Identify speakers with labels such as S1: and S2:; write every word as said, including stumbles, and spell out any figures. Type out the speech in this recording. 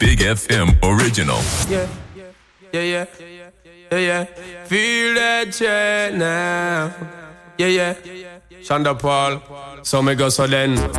S1: Big F M original.
S2: Yeah, yeah, yeah, yeah, yeah. Feel that check now. Yeah, yeah. Shonda Paul. So me go so then.